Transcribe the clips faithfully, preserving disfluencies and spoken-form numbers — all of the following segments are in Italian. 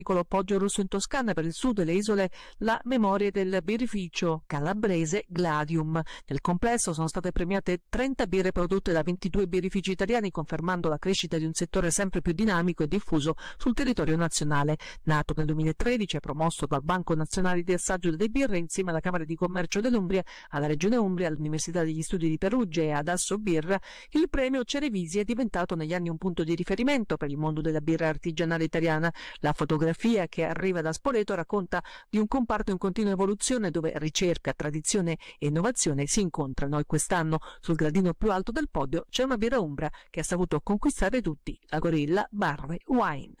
piccolo Poggio Rosso in Toscana, per il sud delle isole la memoria del birrificio calabrese Gladium. Nel complesso sono state premiate trenta birre prodotte da ventidue birrifici italiani, confermando la crescita di un settore sempre più dinamico e diffuso sul territorio nazionale. Nato nel duemilatredici e promosso dal Banco Nazionale di Assaggio delle Birre insieme alla Camera di Commercio dell'Umbria, alla Regione Umbria, all'Università degli Studi di Perugia e ad Assobirra, il premio Cerevisi è diventato negli anni un punto di riferimento per il mondo della birra artigianale italiana. La fotografia che arriva da Spoleto racconta di un comparto in continua evoluzione dove ricerca, tradizione e innovazione si incontrano, e quest'anno sul gradino più alto del podio c'è una birra umbra che ha saputo conquistare tutti, la Gorilla Barley Wine.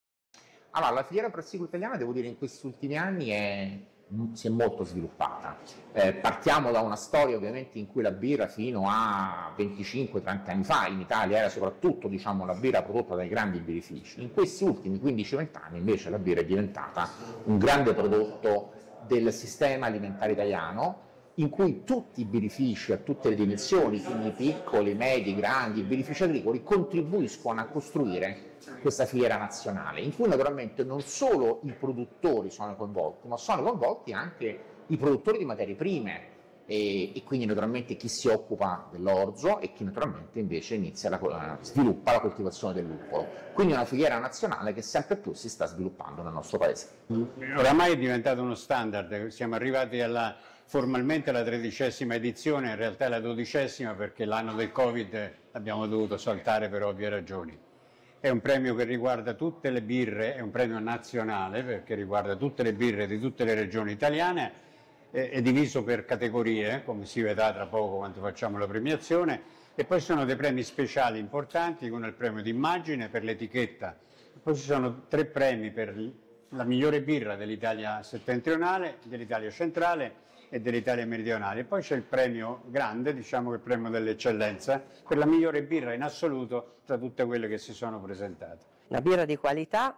Allora, la filiera brassicolo italiana, devo dire, in questi ultimi anni è, si è molto sviluppata. Eh, partiamo da una storia ovviamente in cui la birra fino a venticinque trenta anni fa in Italia era soprattutto, diciamo, la birra prodotta dai grandi birrifici. In questi ultimi quindici venti anni invece la birra è diventata un grande prodotto del sistema alimentare italiano, in cui tutti i birrifici a tutte le dimensioni, quindi piccoli, medi, grandi, birrifici agricoli, contribuiscono a costruire questa filiera nazionale, in cui naturalmente non solo i produttori sono coinvolti, ma sono coinvolti anche i produttori di materie prime e, e quindi naturalmente chi si occupa dell'orzo e chi naturalmente invece inizia la, sviluppa la coltivazione del luppolo. Quindi è una filiera nazionale che sempre più si sta sviluppando nel nostro paese. Oramai è diventato uno standard, siamo arrivati alla, formalmente alla tredicesima edizione, in realtà è la dodicesima perché l'anno del Covid l'abbiamo dovuto saltare per ovvie ragioni. È un premio che riguarda tutte le birre, è un premio nazionale perché riguarda tutte le birre di tutte le regioni italiane, è, è diviso per categorie, come si vedrà tra poco quando facciamo la premiazione, e poi ci sono dei premi speciali importanti, uno è il premio d'immagine per l'etichetta, poi ci sono tre premi per la migliore birra dell'Italia settentrionale, dell'Italia centrale e dell'Italia meridionale. E poi c'è il premio grande, diciamo che è il premio dell'eccellenza, per la migliore birra in assoluto tra tutte quelle che si sono presentate. La birra di qualità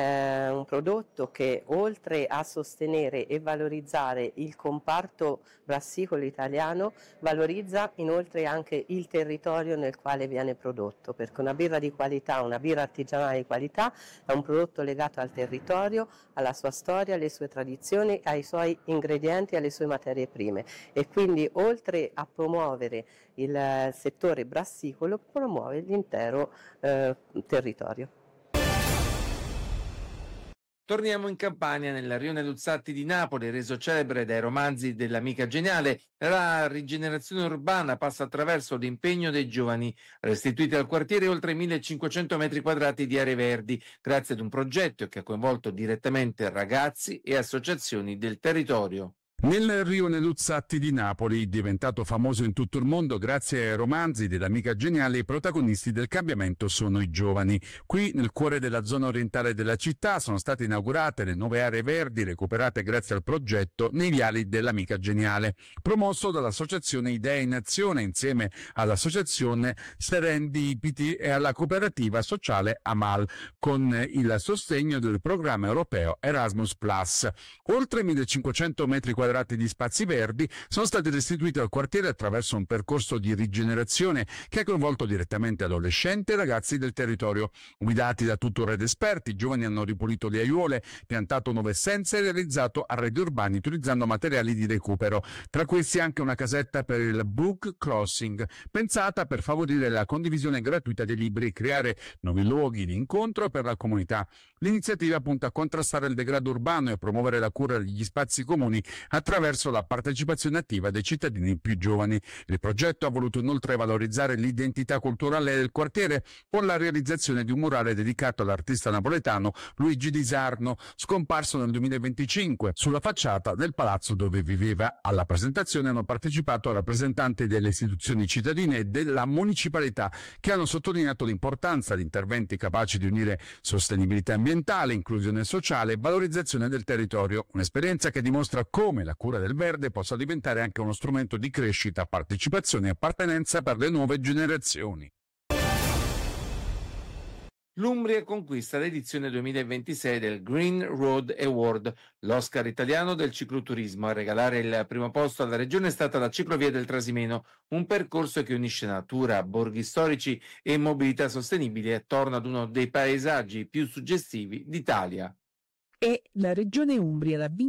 è un prodotto che, oltre a sostenere e valorizzare il comparto brassicolo italiano, valorizza inoltre anche il territorio nel quale viene prodotto, perché una birra di qualità, una birra artigianale di qualità è un prodotto legato al territorio, alla sua storia, alle sue tradizioni, ai suoi ingredienti, alle sue materie prime, e quindi oltre a promuovere il settore brassicolo promuove l'intero eh, territorio. Torniamo in Campania, nella Rione Luzzatti di Napoli, reso celebre dai romanzi dell'Amica Geniale. La rigenerazione urbana passa attraverso l'impegno dei giovani, restituiti al quartiere oltre millecinquecento metri quadrati di aree verdi, grazie ad un progetto che ha coinvolto direttamente ragazzi e associazioni del territorio. Nel Rione Luzzatti di Napoli, diventato famoso in tutto il mondo grazie ai romanzi dell'Amica Geniale, i protagonisti del cambiamento sono i giovani. Qui, nel cuore della zona orientale della città, sono state inaugurate le nuove aree verdi recuperate grazie al progetto Nei viali dell'Amica Geniale, promosso dall'associazione Idee in Azione insieme all'associazione Serendipity e alla cooperativa sociale Amal, con il sostegno del programma europeo Erasmus plus. Oltre millecinquecento metri quadrati di spazi verdi sono stati restituiti al quartiere attraverso un percorso di rigenerazione che ha coinvolto direttamente adolescenti e ragazzi del territorio. Guidati da tuttora ed esperti, i giovani hanno ripulito le aiuole, piantato nuove essenze e realizzato arredi urbani utilizzando materiali di recupero. Tra questi anche una casetta per il book crossing, pensata per favorire la condivisione gratuita dei libri e creare nuovi luoghi di incontro per la comunità. L'iniziativa punta a contrastare il degrado urbano e a promuovere la cura degli spazi comuni attraverso la partecipazione attiva dei cittadini più giovani. Il progetto ha voluto inoltre valorizzare l'identità culturale del quartiere con la realizzazione di un murale dedicato all'artista napoletano Luigi Di Sarno, scomparso nel duemilaventicinque, sulla facciata del palazzo dove viveva. Alla presentazione hanno partecipato rappresentanti delle istituzioni cittadine e della municipalità, che hanno sottolineato l'importanza di interventi capaci di unire sostenibilità ambientale, inclusione sociale e valorizzazione del territorio, un'esperienza che dimostra come la cura del verde possa diventare anche uno strumento di crescita, partecipazione e appartenenza per le nuove generazioni. L'Umbria conquista l'edizione duemilaventisei del Green Road Award, l'Oscar italiano del cicloturismo. A regalare il primo posto alla regione è stata la Ciclovia del Trasimeno, un percorso che unisce natura, borghi storici e mobilità sostenibile attorno ad uno dei paesaggi più suggestivi d'Italia. e la Regione Umbria da